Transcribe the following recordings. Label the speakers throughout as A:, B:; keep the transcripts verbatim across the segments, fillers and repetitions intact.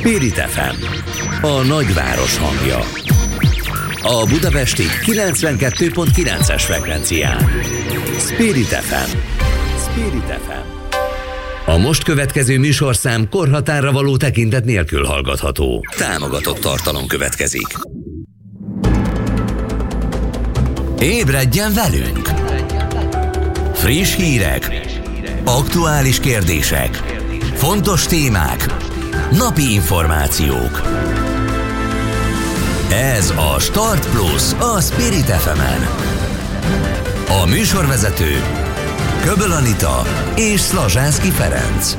A: Spirit ef em, a nagyváros hangja. A budapesti kilencvenkettő pont kilences frekvencián. Spirit ef em. Spirit ef em. A most következő műsorszám korhatárra való tekintet nélkül hallgatható. Támogatott tartalom következik. Ébredjen velünk! Friss hírek, aktuális kérdések, fontos témák, napi információk. Ez a Start Plus a Spirit ef emen. A műsorvezető Köböl Anita és Szlazsánszky Ferenc.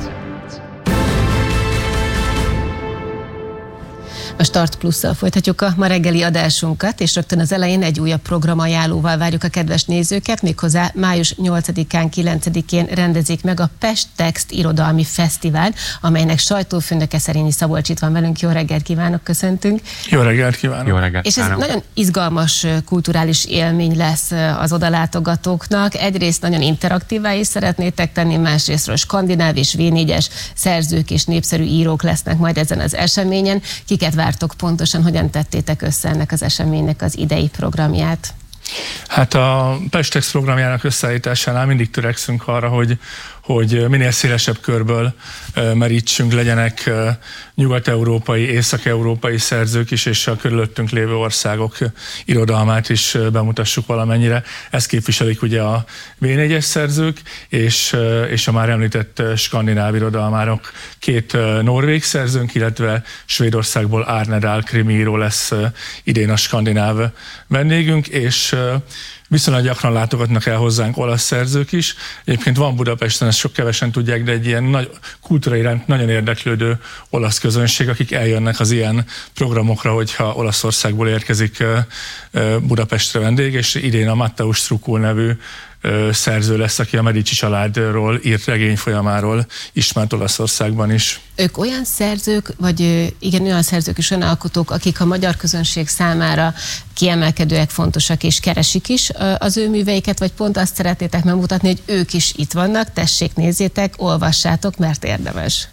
B: A Start Plusszal folytatjuk a ma reggeli adásunkat, és rögtön az elején egy újabb programajánlóval várjuk a kedves nézőket, méghozzá május nyolcadikán, kilencedikén rendezik meg a Pest Text Irodalmi Fesztivál, amelynek sajtófőnöke Szerényi Szabolcs itt van velünk. Jó reggelt kívánok, köszöntünk!
C: Jó reggelt kívánok!
D: Jó reggelt
B: És ez
D: kívánok.
B: nagyon izgalmas kulturális élmény lesz az odalátogatóknak. Egyrészt nagyon interaktívá is szeretnétek tenni, másrésztről skandináv és vé négyes szerzők és népszerű írók lesznek majd ezen az eseményen. Kiket vártok pontosan, hogyan tettétek össze ennek az eseménynek az idei programját?
C: Hát a Pest Text programjának összeállításánál mindig törekszünk arra, hogy, hogy minél szélesebb körből merítsünk, legyenek nyugat-európai, észak-európai szerzők is, és a körülöttünk lévő országok irodalmát is bemutassuk valamennyire. Ezt képviselik ugye a vé négyes szerzők, és, és a már említett skandináv irodalmárok. Két norvég szerzőnk, illetve Svédországból Arne Dahl krimiíró lesz idén a skandináv vendégünk, és viszonylag gyakran látogatnak el hozzánk olasz szerzők is. Egyébként van Budapesten, ezt sok kevesen tudják, de egy ilyen nagy, kultúra iránt nagyon érdeklődő olasz közönség, akik eljönnek az ilyen programokra, hogyha Olaszországból érkezik Budapestre vendég, és idén a Mateusz Strukul nevű szerző lesz, aki a Medici családról írt regény folyamáról ismert Olaszországban is.
B: Ők olyan szerzők, vagy igen, olyan szerzők és olyan alkotók, akik a magyar közönség számára kiemelkedőek, fontosak és keresik is az ő műveiket, vagy pont azt szeretnétek megmutatni, hogy ők is itt vannak, tessék, nézzétek, olvassátok, mert érdemes.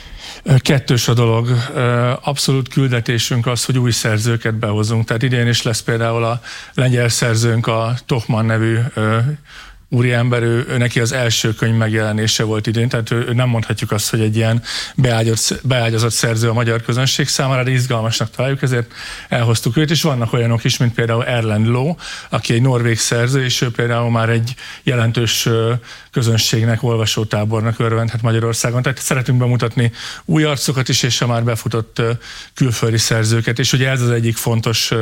C: Kettős a dolog. Abszolút küldetésünk az, hogy új szerzőket behozunk. Tehát idén is lesz például a lengyel szerzőnk, a Tochman nevű úriember, ő, ő neki az első könyv megjelenése volt idén, tehát ő, ő nem mondhatjuk azt, hogy egy ilyen beágyazott, beágyazott szerző a magyar közönség számára, de izgalmasnak találjuk, ezért elhoztuk őt, és vannak olyanok is, mint például Erlend Loe, aki egy norvég szerző, és ő például már egy jelentős közönségnek, olvasótábornak örvendhet Magyarországon. Tehát szeretünk bemutatni új arcokat is, és a már befutott külföldi szerzőket, és ugye ez az egyik fontos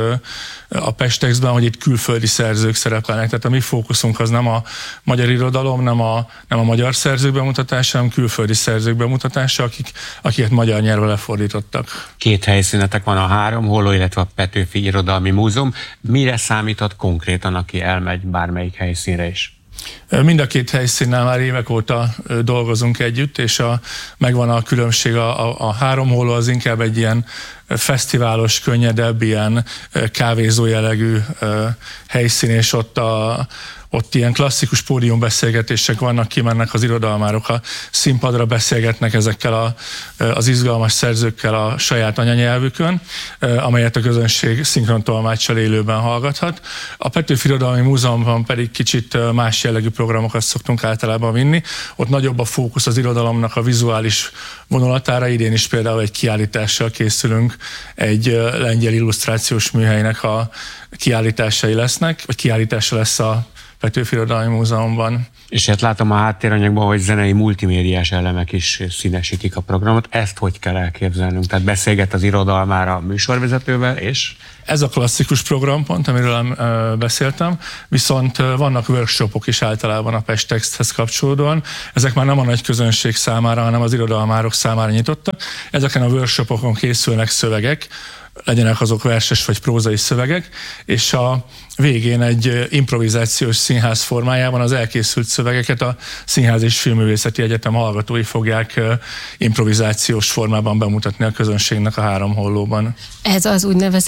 C: a Pest Textben, hogy itt külföldi szerzők szerepelnek, tehát a mi fókuszunk az nem a magyar irodalom, nem a, nem a magyar szerzők bemutatása, hanem külföldi szerzők bemutatása, akik, akiket magyar nyelvre lefordítottak.
D: Két helyszínetek van, a Háromholló, illetve a Petőfi Irodalmi Múzeum. Mire számíthat konkrétan, aki elmegy bármelyik helyszínre is?
C: Mind a két helyszínnel már évek óta dolgozunk együtt, és a, megvan a különbség, a, a, a Háromholló az inkább egy ilyen fesztiválos, könnyedebb, ilyen kávézó jellegű helyszín, és ott a Ott ilyen klasszikus pódiumbeszélgetések vannak, kimennek az irodalmárok a színpadra, beszélgetnek ezekkel a, az izgalmas szerzőkkel a saját anyanyelvükön, amelyet a közönség szinkrontolmáccsal élőben hallgathat. A Petőfi Irodalmi Múzeumban pedig kicsit más jellegű programokat szoktunk általában vinni. Ott nagyobb a fókusz az irodalomnak a vizuális vonulatára. Idén is például egy kiállítással készülünk, egy lengyel illusztrációs műhelynek a kiállításai lesznek, vagy kiállítása lesz a Petőfi Irodalmi Múzeumban.
D: És hát látom a háttéranyagban, hogy zenei multimédiás elemek is színesítik a programot. Ezt hogy kell elképzelnünk? Tehát beszélget az irodalmára a műsorvezetővel, és...
C: Ez a klasszikus programpont, amiről beszéltem, viszont vannak workshopok is általában a Pest Texthez kapcsolódóan. Ezek már nem a nagy közönség számára, hanem az irodalmárok számára nyitottak. Ezeken a workshopokon készülnek szövegek, legyenek azok verses vagy prózai szövegek, és a végén egy improvizációs színház formájában az elkészült szövegeket a Színház és Filmművészeti Egyetem hallgatói fogják improvizációs formában bemutatni a közönségnek a Háromhollóban.
B: Ez az úgynevezett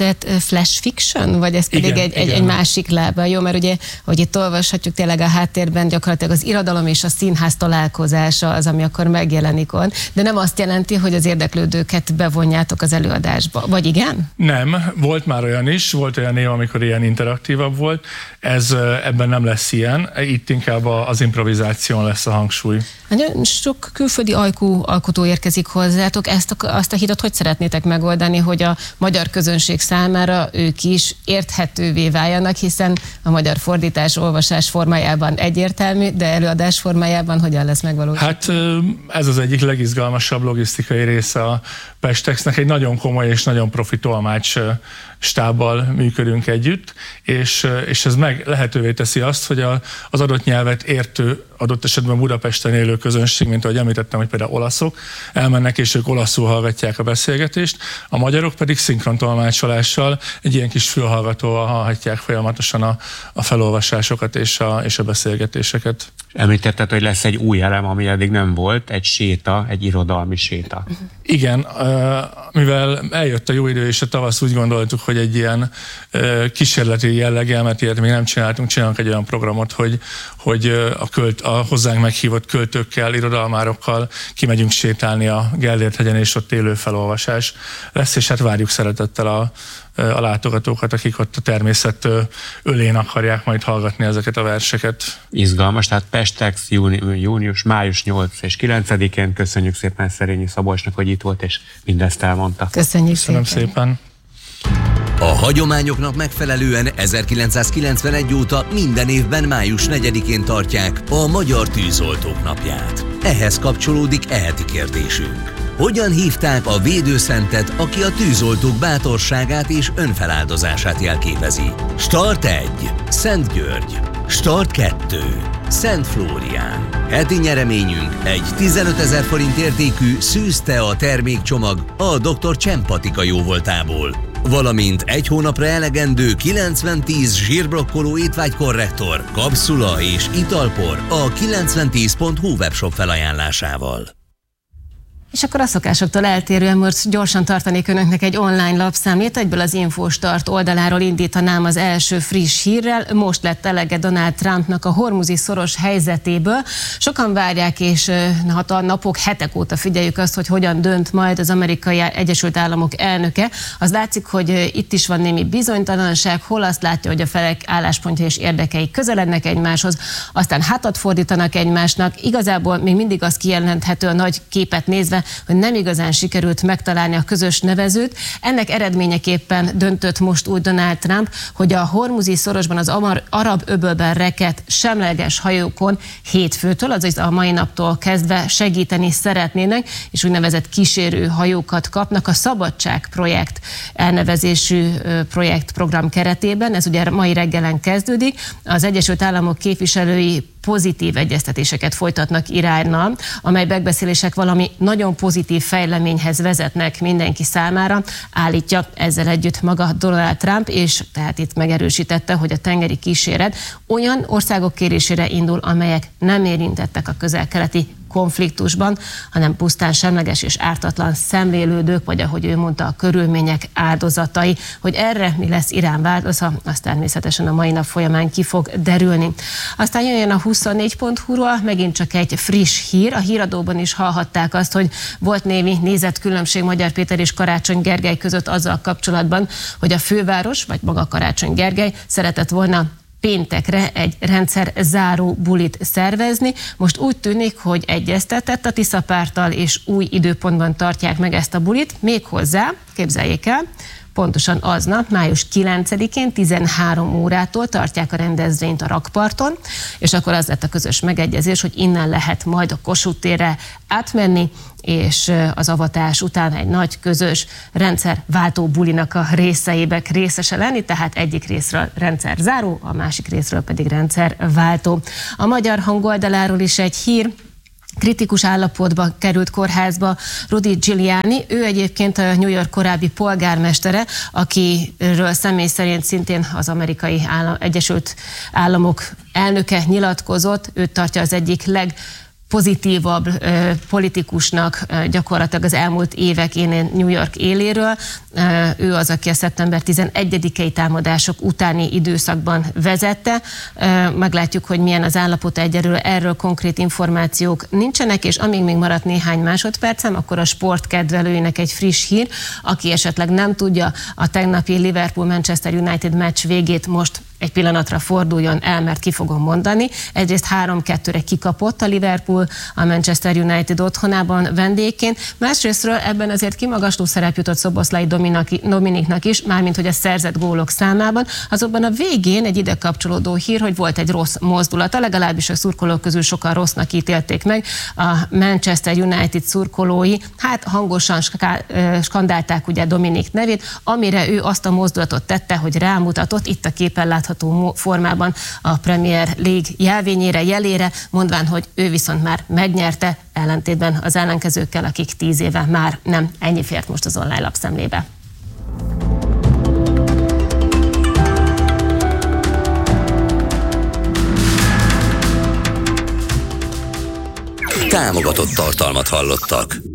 B: flash fiction, vagy ez pedig
C: igen,
B: egy,
C: igen.
B: egy, egy másik lába, jó? Mert ugye, hogy itt olvashatjuk tényleg a háttérben gyakorlatilag az irodalom és a színház találkozása az, ami akkor megjelenik on, de nem azt jelenti, hogy az érdeklődőket bevonjátok az előadásba, vagy igen?
C: Nem, volt már olyan is, volt olyan év, amikor ilyen interaktívabb volt, ez ebben nem lesz ilyen, itt inkább az improvizáción lesz a hangsúly.
B: Nagyon sok külföldi ajkú alkotó érkezik hozzátok, ezt a, azt a hidat hogy szeretnétek megoldani, hogy a magyar közönség számára ők is érthetővé váljanak, hiszen a magyar fordítás, olvasás formájában egyértelmű, de előadás formájában hogyan lesz megvalósítva?
C: Hát ez az egyik legizgalmasabb logisztikai része a Pestexnek, egy nagyon komoly és nagyon profi tolmács stábbal működünk együtt, és, és ez meg lehetővé teszi azt, hogy a, az adott nyelvet értő, adott esetben Budapesten élő közönség, mint ahogy említettem, hogy például olaszok, elmennek és ők olaszul hallgatják a beszélgetést, a magyarok pedig szinkrontolmácsolással egy ilyen kis fülhallgatóval hallhatják folyamatosan a, a felolvasásokat és a, és a beszélgetéseket.
D: Említetted, hogy lesz egy új elem, ami eddig nem volt, egy séta, egy irodalmi séta.
C: Igen, mivel eljött a jó idő és a tavasz, úgy gondoltuk, hogy egy ilyen kísérleti jelleggel, mert ilyet még nem csináltunk, csinálunk egy olyan programot, hogy, hogy a, költ, a hozzánk meghívott költőkkel, irodalmárokkal kimegyünk sétálni a Gellért-hegyen, és ott élő felolvasás lesz, és hát várjuk szeretettel a, a látogatókat, akik ott a természet ölén akarják majd hallgatni ezeket a verseket.
D: Izgalmas, tehát Pestex júni, június, május nyolcadikán és kilencedikén. Köszönjük szépen Szerényi Szabolcsnak, hogy itt volt, és mindezt elmondta.
B: Köszönjük
C: Köszönöm szépen. szépen.
A: A hagyományoknak megfelelően ezerkilencszázkilencvenegy óta minden évben május negyedikén tartják a Magyar Tűzoltók napját. Ehhez kapcsolódik eheti kérdésünk. Hogyan hívták a védőszentet, aki a tűzoltók bátorságát és önfeláldozását jelképezi? Start egy. Szent György. Start kettő. Szent Flórián. Heti nyereményünk egy tizenötezer forint értékű szűztea termékcsomag a doktor Csempatika jóvoltából, valamint egy hónapra elegendő kilencven tíz zsírblokkoló étvágykorrektor, kapszula és italpor a kilencventíz pont hu webshop felajánlásával.
B: És akkor a szokásoktól eltérően most gyorsan tartanék önöknek egy online lapszámlét, egyből az Infostart oldaláról indítanám az első friss hírrel. Most lett elege Donald Trumpnak a hormuzi szoros helyzetéből. Sokan várják, és hát a napok, hetek óta figyeljük azt, hogy hogyan dönt majd az Amerikai Egyesült Államok elnöke. Az látszik, hogy itt is van némi bizonytalanság, hol azt látja, hogy a felek álláspontja és érdekei közelednek egymáshoz, aztán hátat fordítanak egymásnak. Igazából még mindig az kijelenthető a nagy képet nézve, hogy nem igazán sikerült megtalálni a közös nevezőt. Ennek eredményeképpen döntött most úgy Donald Trump, hogy a hormuzi szorosban az arab öbölben rekedt semleges hajókon hétfőtől, azaz a mai naptól kezdve segíteni szeretnének, és úgynevezett kísérő hajókat kapnak a Szabadság projekt elnevezésű projektprogram keretében. Ez ugye mai reggelen kezdődik. Az Egyesült Államok képviselői pozitív egyeztetéseket folytatnak Iránnal, amely megbeszélések valami nagyon pozitív fejleményhez vezetnek mindenki számára, állítja ezzel együtt maga Donald Trump, és tehát itt megerősítette, hogy a tengeri kíséret olyan országok kérésére indul, amelyek nem érintettek a közel-keleti konfliktusban, hanem pusztán semleges és ártatlan szemlélődők, vagy ahogy ő mondta, a körülmények áldozatai. Hogy erre mi lesz Irán válasza, az természetesen a mai nap folyamán ki fog derülni. Aztán jöjjön a huszonnégy pont hu-ról megint csak egy friss hír. A híradóban is hallhatták azt, hogy volt némi nézetkülönbség Magyar Péter és Karácsony Gergely között azzal kapcsolatban, hogy a főváros, vagy maga Karácsony Gergely szeretett volna péntekre egy rendszer záró bulit szervezni. Most úgy tűnik, hogy egyeztetett a Tisza párttal, és új időpontban tartják meg ezt a bulit, méghozzá, képzeljék el, pontosan aznap, május kilencedikén tizenhárom órától tartják a rendezvényt a rakparton, és akkor az lett a közös megegyezés, hogy innen lehet majd a Kossuth térre átmenni, és az avatás után egy nagy közös rendszerváltó bulinak a részeibek részese lenni, tehát egyik részről rendszerzáró, a másik részről pedig rendszerváltó. A Magyar Hang oldaláról is egy hír. Kritikus állapotba került kórházba Rudy Giuliani, ő egyébként a New York korábbi polgármestere, akiről személy szerint szintén az Amerikai Állam, Egyesült Államok elnöke nyilatkozott, őt tartja az egyik leg pozitívabb politikusnak gyakorlatilag az elmúlt évek én New York éléről. Ő az, aki a szeptember tizenegyedikei támadások utáni időszakban vezette. Meglátjuk, hogy milyen az állapot egyelőre, erről konkrét információk nincsenek, és amíg még maradt néhány másodpercem, akkor a sportkedvelőinek egy friss hír, aki esetleg nem tudja a tegnapi Liverpool-Manchester United meccs végét most egy pillanatra forduljon el, mert ki fogom mondani. Egyrészt három kettőre kikapott a Liverpool a Manchester United otthonában vendégként. Másrésztről ebben azért kimagasló szerep jutott Szoboszlai Dominiknak is, mármint hogy a szerzett gólok számában. Azonban a végén egy ide kapcsolódó hír, hogy volt egy rossz mozdulata, legalábbis a szurkolók közül sokan rossznak ítélték meg. A Manchester United szurkolói hát hangosan skandálták ugye Dominik nevét, amire ő azt a mozdulatot tette, hogy rámutatott, itt a képen látható formában a Premier League jelvényére, jelére, mondván, hogy ő viszont már megnyerte, ellentétben az ellenkezőkkel, akik tíz éve már nem. Ennyi fért most az online lapszemlébe.
A: Támogatott tartalmat hallottak.